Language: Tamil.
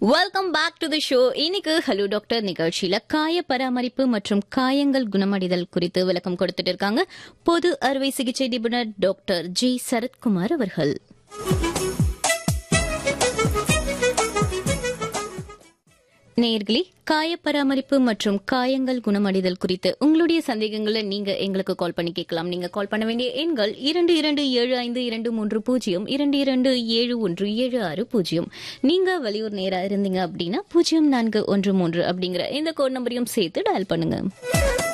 Welcome back to the show. இன்னைக்கு ஹலோ டாக்டர் நிகழ்ச்சியில காய பராமரிப்பு மற்றும் காயங்கள் குணமடைதல் குறித்து விளக்கம் கொடுத்துட்டு இருக்காங்க பொது அறுவை சிகிச்சை நிபுணர் டாக்டர் ஜி சரத்குமார் அவர்கள். நேயர்களே, காய பராமரிப்பு மற்றும் காயங்கள் குணமடைதல் குறித்து உங்களுடைய சந்தேகங்களை நீங்க எங்களுக்கு கால் பண்ணி கேட்கலாம். நீங்க கால் பண்ண வேண்டிய எண்கள் 227523 227176. நீங்க வெளியூர் நேரா இருந்தீங்க அப்படின்னா 0413 அப்படிங்கிற இந்த கோட் நம்பரையும் சேர்த்து டயல் பண்ணுங்க.